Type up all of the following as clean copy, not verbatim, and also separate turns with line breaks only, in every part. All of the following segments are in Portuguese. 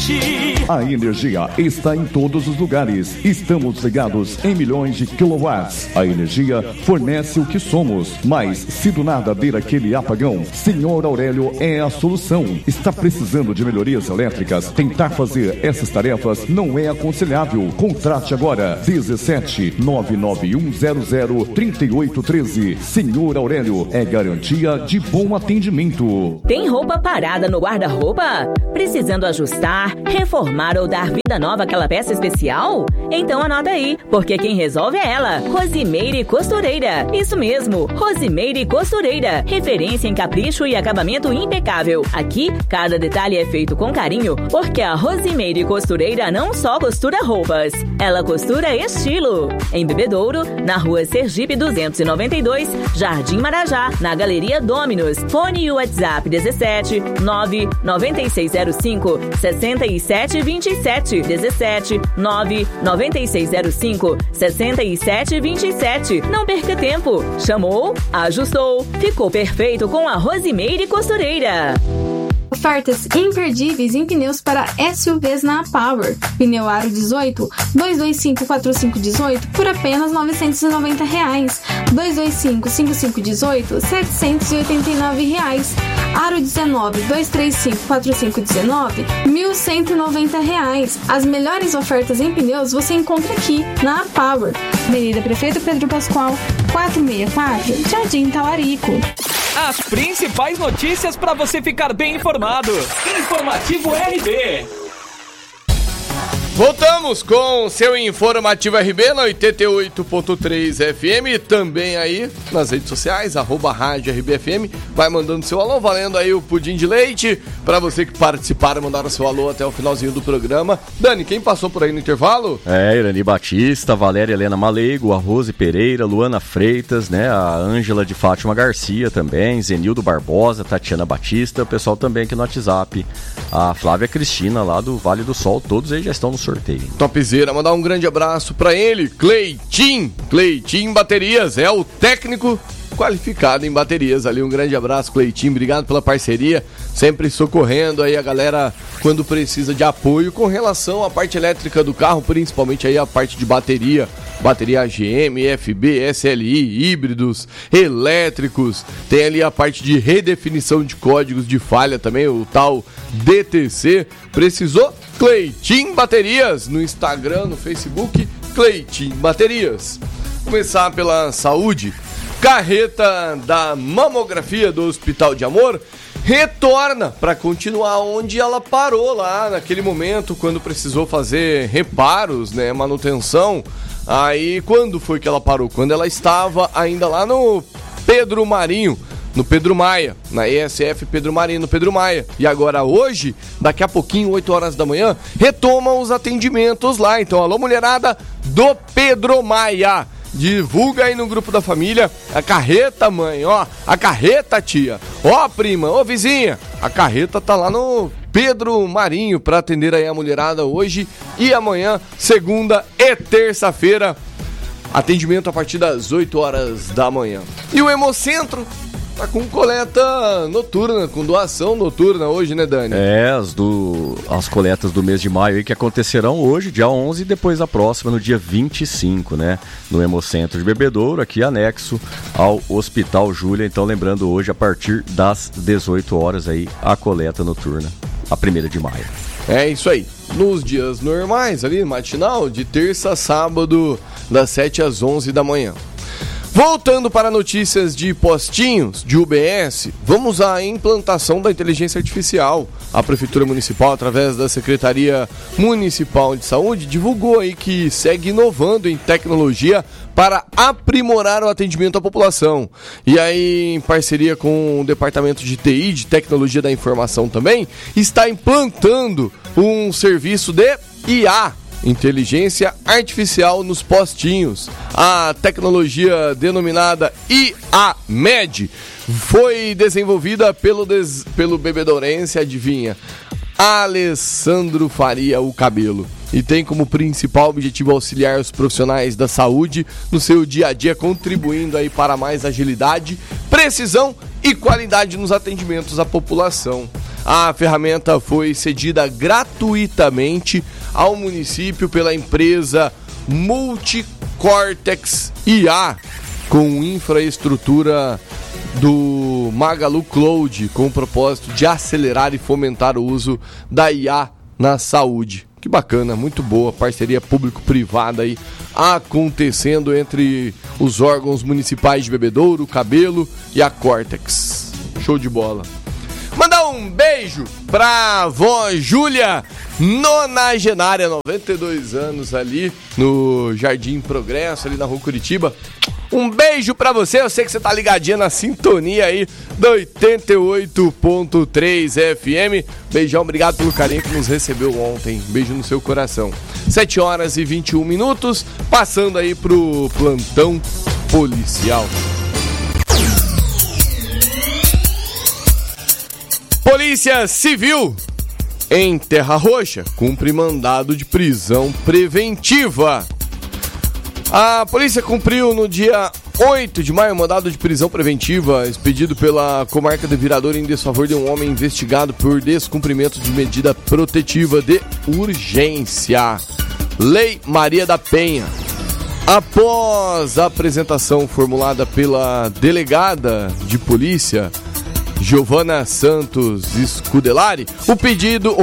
A energia está em todos os lugares. Estamos ligados em milhões de quilowatts. A energia fornece o que somos. Mas se do nada der aquele apagão, Senhor Aurélio é a solução. Está precisando de melhorias elétricas? Tentar fazer essas tarefas não é aconselhável. Contrate agora 17 99100 3813. Senhor Aurélio é garantia de bom atendimento.
Tem roupa parada no guarda-roupa? Precisando ajustar, reformar ou dar vida nova àquela peça especial? Então anota aí, porque quem resolve é ela, Rosimeire Costureira. Isso mesmo, Rosimeire Costureira. Referência em capricho e acabamento impecável. Aqui, cada detalhe é feito com carinho, porque a Rosimeire Costureira não só costura roupas, ela costura estilo. Em Bebedouro, na rua Sergipe 292, Jardim Marajá, na Galeria Dominus. Fone e WhatsApp 17 99605 6727 17 99605 6727. Não perca tempo. Chamou, ajustou, ficou perfeito com a Rosimeire Costureira.
Ofertas imperdíveis em pneus para SUVs na Power. Pneu Aro 18, 225-4518 por apenas R$ 990. 225-5518, R$ 789. Aro 19, 235-4519, R$ 1.190. As melhores ofertas em pneus você encontra aqui na Power. Avenida Prefeito Pedro Pascoal, 464, Jardim Talarico.
As principais notícias para você ficar bem informado. Informativo RB.
Voltamos com o seu Informativo RB na 88.3 FM, também aí nas redes sociais, @Rádio RBFM. Vai mandando seu alô, valendo aí o pudim de leite. Pra você que participaram, mandaram seu alô até o finalzinho do programa. Dani, quem passou por aí no intervalo?
Irani Batista, Valéria Helena Malego, a Rose Pereira, Luana Freitas, né? A Ângela de Fátima Garcia também, Zenildo Barbosa, Tatiana Batista, o pessoal também aqui no WhatsApp. A Flávia Cristina lá do Vale do Sol, todos eles já estão no sorteio.
Topzera, mandar um grande abraço pra ele, Cleitinho Baterias, é o técnico qualificado em baterias ali. Um grande abraço, Cleitinho, obrigado pela parceria, sempre socorrendo aí a galera quando precisa de apoio com relação à parte elétrica do carro, principalmente aí a parte de bateria AGM, FB, SLI, híbridos, elétricos, tem ali a parte de redefinição de códigos de falha também, o tal DTC. Precisou? Cleitinho Baterias, no Instagram, no Facebook, Cleitinho Baterias. Começar pela saúde. Carreta da mamografia do Hospital de Amor retorna para continuar onde ela parou lá naquele momento, quando precisou fazer reparos, né, manutenção. Aí, quando foi que ela parou? Quando ela estava ainda lá no Pedro Marinho, no Pedro Maia, na ESF Pedro Marinho, no Pedro Maia. E agora hoje, daqui a pouquinho, 8 horas da manhã, retomam os atendimentos lá. Então, alô mulherada do Pedro Maia, divulga aí no grupo da família a carreta, mãe, ó, a carreta, tia, ó, prima, ó, vizinha, a carreta tá lá no Pedro Marinho para atender aí a mulherada hoje e amanhã, segunda e terça-feira, atendimento a partir das 8 horas da manhã. E o Hemocentro tá com coleta noturna, com doação noturna hoje, né, Dani?
As coletas do mês de maio aí que acontecerão hoje, dia 11, e depois a próxima, no dia 25, né? No Hemocentro de Bebedouro, aqui anexo ao Hospital Júlia. Então, lembrando, hoje, a partir das 18 horas aí, a coleta noturna, a 1ª de maio.
É isso aí. Nos dias normais, ali, matinal, de terça a sábado, das 7 às 11 da manhã. Voltando para notícias de postinhos, de UBS, vamos à implantação da inteligência artificial. A Prefeitura Municipal, através da Secretaria Municipal de Saúde, divulgou aí que segue inovando em tecnologia para aprimorar o atendimento à população. E aí, em parceria com o Departamento de TI, de Tecnologia da Informação também, está implantando um serviço de IA, Inteligência Artificial nos postinhos. A tecnologia denominada IA-MED foi desenvolvida pelo bebedourense, adivinha, Alessandro Faria o Cabelo, e tem como principal objetivo auxiliar os profissionais da saúde no seu dia a dia, contribuindo aí para mais agilidade, precisão e qualidade nos atendimentos à população. A ferramenta foi cedida gratuitamente ao município pela empresa Multicortex IA, com infraestrutura do Magalu Cloud, com o propósito de acelerar e fomentar o uso da IA na saúde. Que bacana, muito boa, parceria público-privada aí acontecendo entre os órgãos municipais de Bebedouro, Cabelo e a Cortex. Show de bola. Mandar um beijo pra vó Júlia, nonagenária, 92 anos ali no Jardim Progresso, ali na Rua Curitiba. Um beijo pra você, eu sei que você tá ligadinha na sintonia aí da 88.3 FM. Beijão, obrigado pelo carinho que nos recebeu ontem. Beijo no seu coração. 7h21, passando aí pro plantão policial. Polícia Civil em Terra Roxa cumpre mandado de prisão preventiva. A polícia cumpriu no dia 8 de maio mandado de prisão preventiva expedido pela comarca de Viradouro em desfavor de um homem investigado por descumprimento de medida protetiva de urgência. Lei Maria da Penha. Após a apresentação formulada pela delegada de polícia Giovana Santos Scudelari, o pedido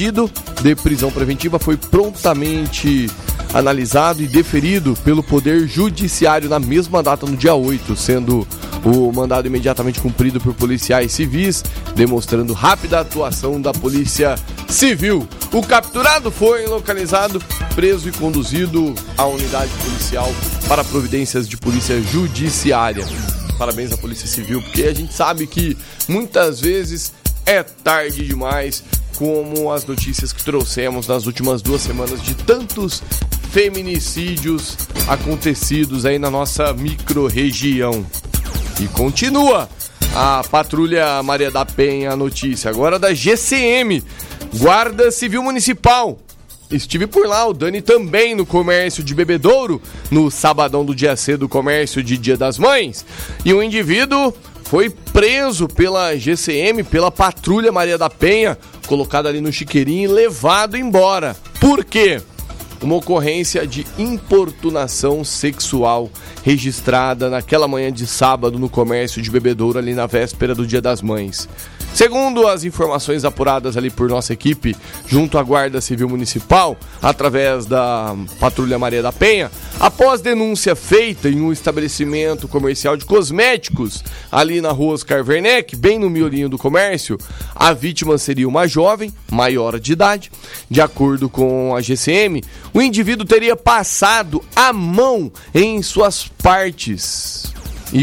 de prisão preventiva foi prontamente analisado e deferido pelo Poder Judiciário na mesma data, no dia 8, sendo o mandado imediatamente cumprido por policiais civis, demonstrando rápida atuação da Polícia Civil. O capturado foi localizado, preso e conduzido à unidade policial para providências de polícia judiciária. Parabéns à Polícia Civil, porque a gente sabe que muitas vezes é tarde demais, como as notícias que trouxemos nas últimas 2 semanas de tantos feminicídios acontecidos aí na nossa micro-região. E continua a Patrulha Maria da Penha, a notícia agora da GCM, Guarda Civil Municipal. Estive por lá, o Dani também, no comércio de Bebedouro, no sabadão do dia C do comércio de Dia das Mães. E um indivíduo foi preso pela GCM, pela Patrulha Maria da Penha, colocado ali no chiqueirinho e levado embora. Por quê? Uma ocorrência de importunação sexual registrada naquela manhã de sábado no comércio de Bebedouro, ali na véspera do Dia das Mães. Segundo as informações apuradas ali por nossa equipe, junto à Guarda Civil Municipal, através da Patrulha Maria da Penha, após denúncia feita em um estabelecimento comercial de cosméticos, ali na rua Oscar Werneck, bem no miolinho do comércio, a vítima seria uma jovem, maior de idade. De acordo com a GCM, o indivíduo teria passado a mão em suas partes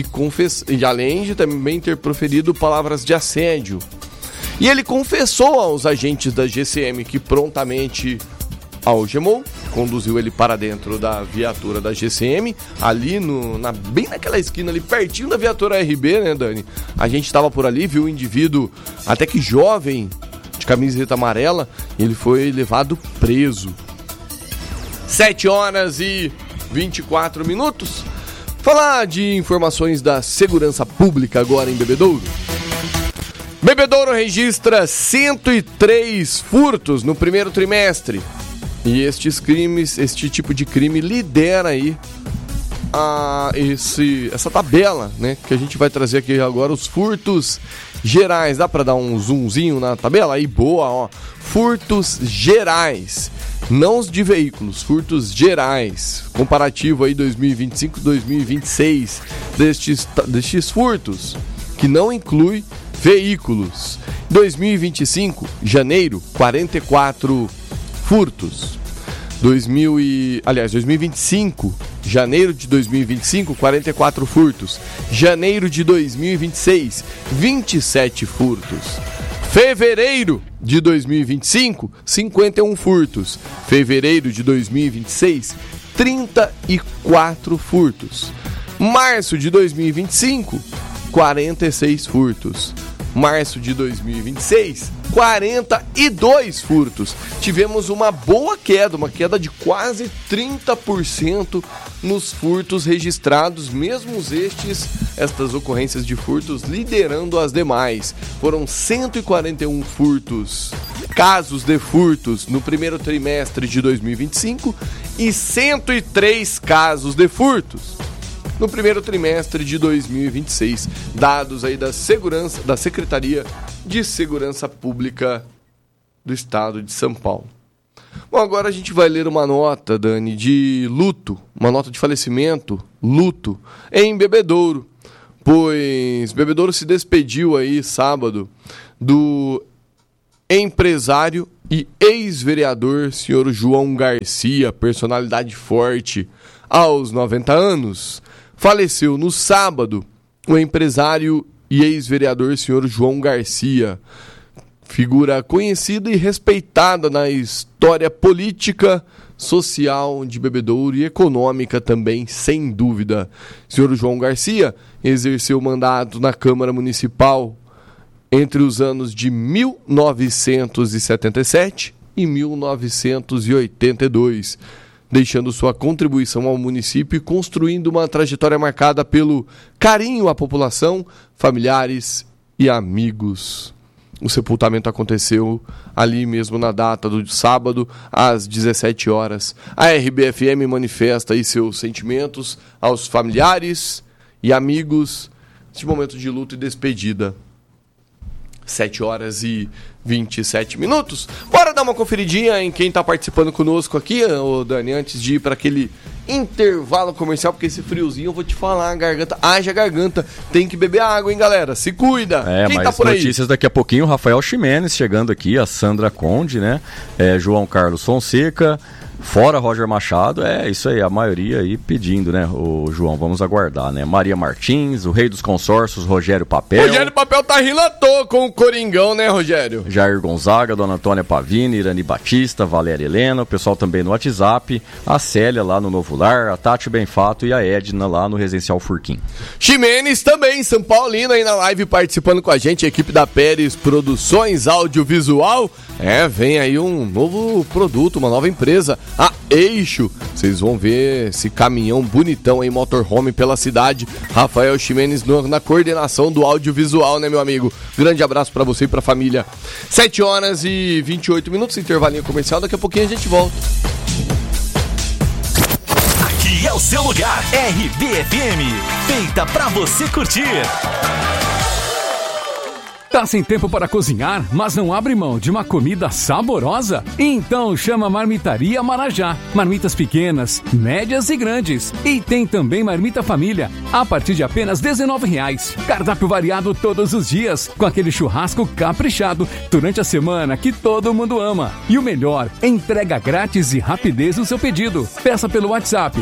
e além de também ter proferido palavras de assédio. E ele confessou aos agentes da GCM, que prontamente algemou, conduziu ele para dentro da viatura da GCM, ali bem naquela esquina ali, pertinho da viatura RB, né, Dani? A gente estava por ali, viu o indivíduo até que jovem, de camiseta amarela, e ele foi levado preso. 7h24. Falar de informações da segurança pública agora em Bebedouro. Bebedouro registra 103 furtos no primeiro trimestre. E este tipo de crime lidera aí essa tabela, né? Que a gente vai trazer aqui agora, os furtos gerais. Dá pra dar um zoomzinho na tabela? Aí, boa, ó. Furtos gerais. Não os de veículos, furtos gerais. Comparativo aí 2025-2026 destes furtos, que não inclui veículos. 2025, janeiro, 44 furtos. 2025, janeiro de 2025, 44 furtos. Janeiro de 2026, 27 furtos. Fevereiro de 2025, 51 furtos. Fevereiro de 2026, 34 furtos. Março de 2025, 46 furtos. março de 2026, 42 furtos. Tivemos uma boa queda, uma queda de quase 30% nos furtos registrados, mesmo estas ocorrências de furtos liderando as demais. Foram 141 casos de furtos no primeiro trimestre de 2025 e 103 casos de furtos no primeiro trimestre de 2026, dados aí da Secretaria de Segurança Pública do Estado de São Paulo. Bom, agora a gente vai ler uma nota, Dani, de luto, uma nota de falecimento, luto, em Bebedouro, pois Bebedouro se despediu aí sábado do empresário e ex-vereador senhor João Garcia, personalidade forte, aos 90 anos. Faleceu no sábado o empresário e ex-vereador senhor João Garcia, figura conhecida e respeitada na história política, social de Bebedouro e econômica também, sem dúvida. Senhor João Garcia exerceu mandato na Câmara Municipal entre os anos de 1977 e 1982, deixando sua contribuição ao município e construindo uma trajetória marcada pelo carinho à população, familiares e amigos. O sepultamento aconteceu ali mesmo na data do sábado, às 17 horas. A RBFM manifesta aí seus sentimentos aos familiares e amigos neste momento de luto e despedida. 7 horas e 27 minutos. Bora dar uma conferidinha em quem está participando conosco aqui, ô Dani, antes de ir para aquele intervalo comercial, porque esse friozinho, eu vou te falar, haja garganta, tem que beber água, hein, galera? Se cuida. Quem
mas
tá por aí?
Notícias daqui a pouquinho, Rafael Ximenes chegando aqui, a Sandra Conde, né? João Carlos Fonseca, fora Roger Machado, isso aí, a maioria aí pedindo, né, o João, vamos aguardar, né? Maria Martins, o rei dos consórcios, Rogério Papel.
Rogério Papel tá rindo à toa com o Coringão, né, Rogério?
Jair Gonzaga, Dona Antônia Pavini, Irani Batista, Valéria Helena, o pessoal também no WhatsApp, a Célia lá no Novo Lar, a Tati Benfato e a Edna lá no Residencial Furquim.
Ximenes também, São Paulino aí na live participando com a gente, a equipe da Pérez Produções Audiovisual. Vem aí um novo produto, uma nova empresa, a Eixo. Vocês vão ver esse caminhão bonitão aí, motorhome pela cidade. Rafael Ximenes na coordenação do audiovisual, né, meu amigo? Grande abraço pra você e pra família. 7 horas e 28 minutos, intervalinho comercial. Daqui a pouquinho a gente volta.
Aqui é o seu lugar, RBFM, feita pra você curtir.
Tá sem tempo para cozinhar, mas não abre mão de uma comida saborosa? Então chama Marmitaria Marajá. Marmitas pequenas, médias e grandes. E tem também Marmita Família, a partir de apenas R$19. Cardápio variado todos os dias, com aquele churrasco caprichado durante a semana que todo mundo ama. E o melhor, entrega grátis e rapidez no seu pedido. Peça pelo WhatsApp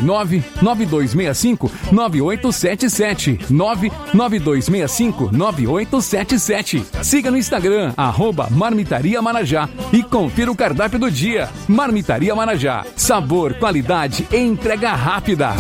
99265-9877. 99265-9877. Siga no Instagram, @Marmitaria Marajá e confira o cardápio do dia. Marmitaria Marajá. Sabor, qualidade e entrega rápida.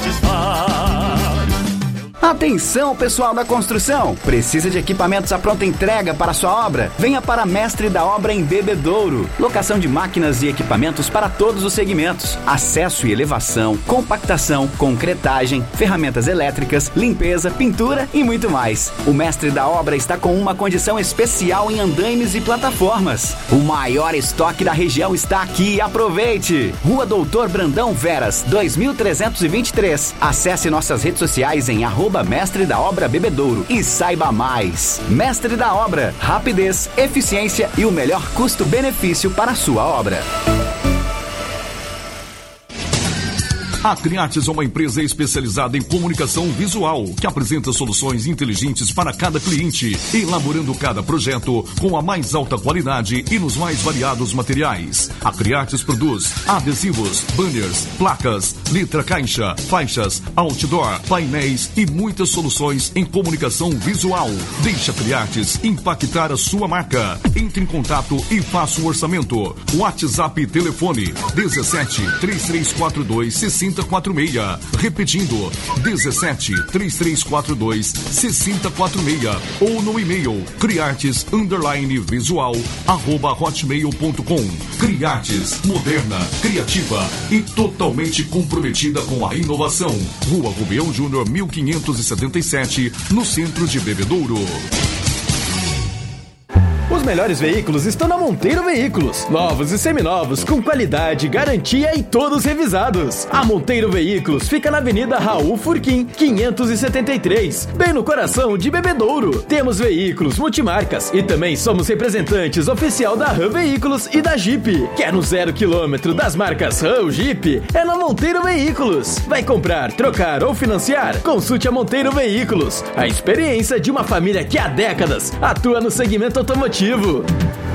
Atenção, pessoal da construção! Precisa de equipamentos à pronta entrega para sua obra? Venha para Mestre da Obra em Bebedouro. Locação de máquinas e equipamentos para todos os segmentos. Acesso e elevação, compactação, concretagem, ferramentas elétricas, limpeza, pintura e muito mais. O Mestre da Obra está com uma condição especial em andaimes e plataformas. O maior estoque da região está aqui. Aproveite! Rua Doutor Brandão Veras, 2323. Acesse nossas redes sociais em @Mestre da Obra Bebedouro e saiba mais. Mestre da Obra, rapidez, eficiência e o melhor custo-benefício para a sua obra.
A Criartes é uma empresa especializada em comunicação visual, que apresenta soluções inteligentes para cada cliente, elaborando cada projeto com a mais alta qualidade e nos mais variados materiais. A Criartes produz adesivos, banners, placas, letra caixa, faixas, outdoor, painéis e muitas soluções em comunicação visual. Deixa a Criartes impactar a sua marca. Entre em contato e faça um orçamento. WhatsApp e telefone 17 3342 60 6046. Repetindo, 17-3342-6046. Ou no e-mail criartes_visual@hotmail.com. Criartes, moderna, criativa e totalmente comprometida com a inovação. Rua Rubião Júnior 1577, no centro de Bebedouro.
Os melhores veículos estão na Monteiro Veículos. Novos e seminovos, com qualidade, garantia e todos revisados. A Monteiro Veículos fica na Avenida Raul Furquim, 573, bem no coração de Bebedouro. Temos veículos multimarcas e também somos representantes oficial da Ram Veículos e da Jeep. Quer no 0 km das marcas Ram ou Jeep? É na Monteiro Veículos. Vai comprar, trocar ou financiar? Consulte a Monteiro Veículos. A experiência de uma família que há décadas atua no segmento automotivo.